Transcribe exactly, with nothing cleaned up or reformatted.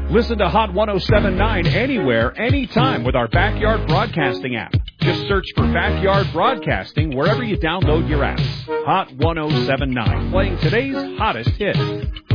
Listen to Hot one oh seven point nine anywhere, anytime with our Backyard Broadcasting app. Just search for Backyard Broadcasting wherever you download your apps. Hot one oh seven point nine, playing today's hottest hits.